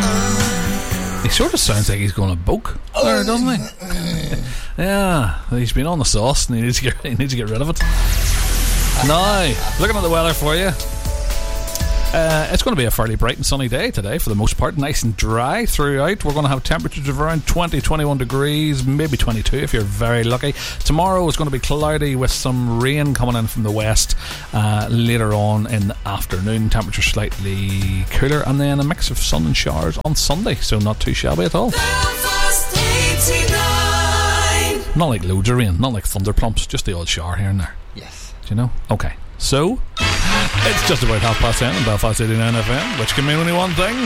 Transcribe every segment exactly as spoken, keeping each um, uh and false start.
He sort of sounds like he's going to boke there, doesn't he? Yeah, he's been on the sauce and he needs to get, he needs to get rid of it. Now, looking at the weather for you. Uh, it's going to be a fairly bright and sunny day today for the most part, nice and dry throughout. We're going to have temperatures of around twenty, twenty-one degrees, maybe twenty-two if you're very lucky. Tomorrow is going to be cloudy with some rain coming in from the west uh, later on in the afternoon. Temperature slightly cooler, and then a mix of sun and showers on Sunday, so not too shabby at all. Not like loads of rain, not like thunderplumps, just the odd shower here and there. Yes. Do you know? Okay, so it's just about half past ten on Belfast eighty-nine F M, which can mean only one thing.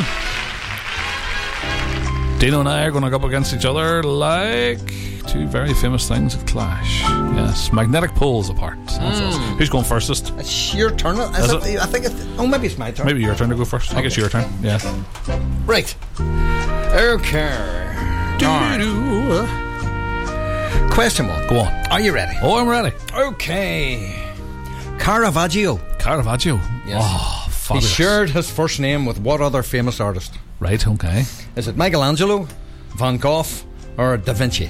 Dino and I are going to go up against each other like two very famous things at Clash. Yes, magnetic poles apart. Mm. Who's going firstest? It's your turn. Is Is it? it? I think it's... Oh, maybe it's my turn. Maybe your turn to go first. I think it's your turn. Yeah. Right. Okay. Alright. Question one. Go on. Are you ready? Oh, I'm ready. Okay. Caravaggio. Caravaggio. Yes. Oh, He fabulous. shared his first name with what other famous artist? Right, okay. Is it Michelangelo, Van Gogh, or Da Vinci?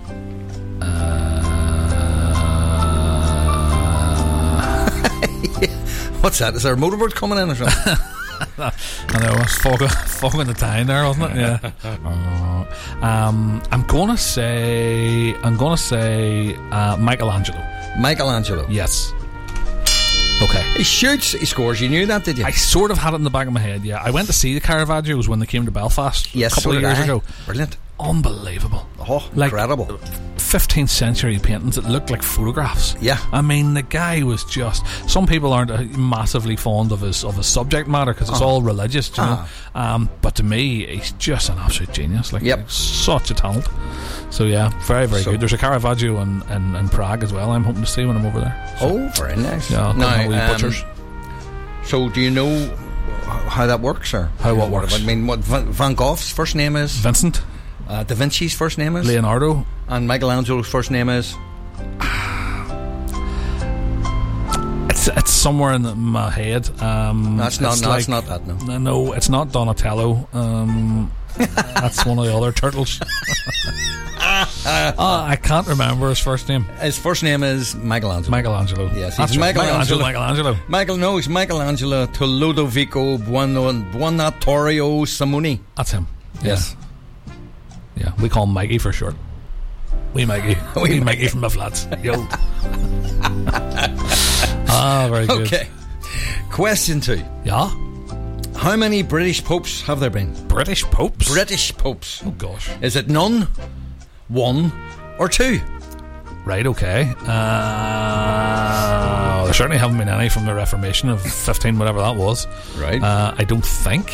What's that? Is there a motorboat coming in or something? I know, I was fogging, fogging the time there, wasn't it? Yeah. Uh, um, I'm gonna say, I'm gonna say uh, Michelangelo. Michelangelo. Yes. Okay. He shoots, he scores. You knew that, did you? I sort of had it in the back of my head. Yeah, I went to see the Caravaggios when they came to Belfast yes, a couple so of years I. ago. Brilliant. Unbelievable. Oh, like, incredible. fifteenth century paintings that looked like photographs. Yeah. I mean, the guy was just... Some people aren't uh, massively fond of his of his subject matter because it's uh-huh. all religious, you know. Uh-huh. Um, but to me, he's just an absolute genius. Like, yep. such a talent. So yeah, very, very so, good. There's a Caravaggio in, in, in Prague as well. I'm hoping to see when I'm over there. So, oh, very nice. Yeah, now, wee um, butchers. So do you know how that works, or how what works? I mean, what Van, Van Gogh's first name is? Vincent. Uh, Da Vinci's first name is? Leonardo. And Michelangelo's first name is? It's it's somewhere in the, my head. Um, that's not. No, like, that's not that. No. No, it's not Donatello. Um, that's one of the other turtles. uh, I can't remember his first name. His first name is Michelangelo. Michelangelo. Yes, that's he's right. Michelangelo. Michelangelo. Michael, no, he's Michelangelo to Ludovico Buono, Buonatorio Simoni. That's him. Yes. Yeah. yeah, we call him Mikey for short. We Mikey. we we Mikey from the flats. Yo. Ah, very good. Okay. Question two. Yeah. How many British popes have there been? British popes? British popes. Oh gosh. Is it none, one, or two? Right, okay. Uh, there certainly haven't been any from the Reformation of fifteen, whatever that was. Right. Uh, I don't think.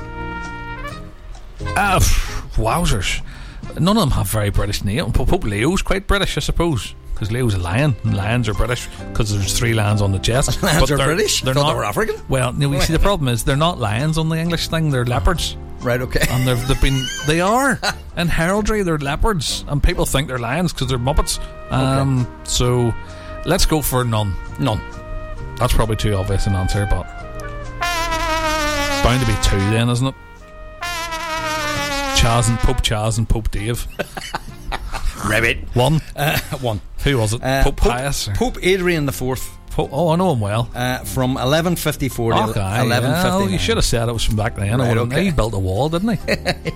Uh, wowzers. None of them have very British names. Pope Leo's quite British, I suppose, because Leo's a lion, and lions are British because there's three lions on the chest. Lions but are they're, British? They're Thought not they were African? Well, no, you see, the problem is they're not lions on the English thing. They're leopards. Right, okay. And they've, they've been, they are in heraldry. They're leopards, and people think they're lions because they're muppets. Um, okay. So let's go for none. None. That's probably too obvious an answer, but bound to be two then, isn't it? Chaz and Pope Chaz and Pope Dave. Rabbit. One. Uh, one. Who was it? Uh, Pope, Pope Pius? Or? Pope Adrian the Fourth. Pope, oh, I know him well. Uh, from eleven fifty-four to okay, eleven fifty-nine. Yeah, you should have said it was from back then. Right, okay. He built a wall, didn't he?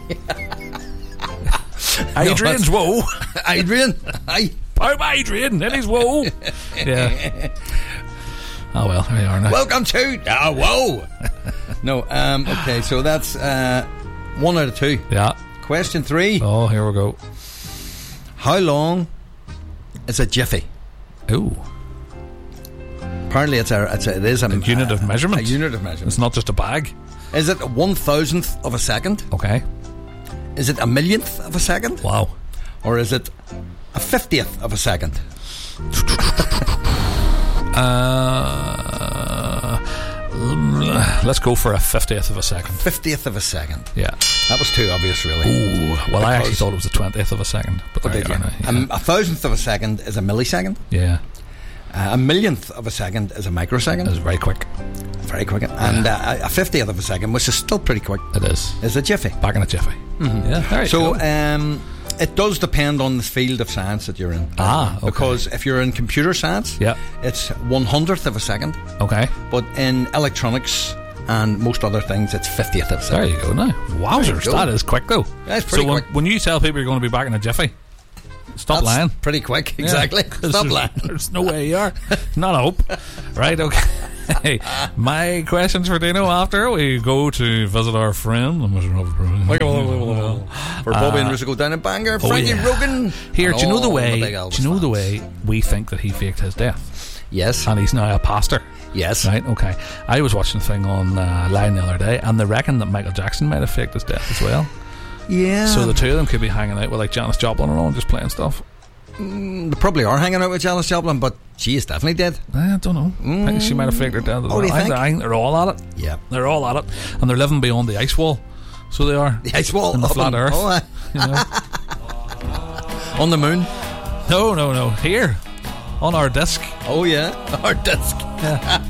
Adrian's no, woe. Adrian. Aye. Pope Adrian in his woe. Yeah. Oh well, here we are now. Welcome to ah whoa. No, um, okay, so that's uh, one out of two. Yeah. Question three. Oh, here we go. How long is a jiffy? Ooh. Apparently, it's a, it's a it is a, a unit uh, of measurement. A unit of measurement. It's not just a bag. Is it a one thousandth of a second? Okay. Is it a millionth of a second? Wow. Or is it a fiftieth of a second? uh, let's go for a fiftieth of a second. Fiftieth of a second. Yeah. That was too obvious, really. Ooh. Well, because I actually thought it was a twentieth of a second. But oh, there did you you? are now. Yeah. A, a thousandth of a second is a millisecond. Yeah. Uh, a millionth of a second is a microsecond. It's very quick. very quick. And uh, a fiftieth of a second, which is still pretty quick, It is. is a jiffy. Back in a jiffy. Mm-hmm. Yeah, there you So go. um, it does depend on the field of science that you're in. Ah, okay. Because if you're in computer science, Yeah. it's one hundredth of a second. Okay. But in electronics and most other things, it's fiftieth of a There second. you go now. Wowzers, go. that is quick though. That's pretty so when, quick. when you tell people you're going to be back in a jiffy, stop That's lying. pretty quick, exactly. Yeah, 'cause Stop there's, lying. There's no way you are. Not a hope. Right, okay. Hey, my questions for Dino after we go to visit our friend. For Bobby and Russo go down in Bangor, Frankie Uh, oh, yeah. Rogan. Here, do you know the all way? big Elvis Do you know the fans. way we think that he faked his death, Yes. and he's now a pastor? Yes. Right. Okay. I was watching a thing on uh, Line the other day, and they reckon that Michael Jackson might have faked his death as well. Yeah. So the two of them could be hanging out with like Janis Joplin and all, just playing stuff. They probably are hanging out with Janis Joplin, but she is definitely dead. I don't know. I think she might have faked her death. As Oh, well. do you I think? I think they're all at it. Yeah. They're all at it, and they're living beyond the ice wall. So they are. The ice wall in the up flat in- Earth. oh, uh, You know? on the moon. No, no, no. Here, on our disc. Oh yeah, our disc.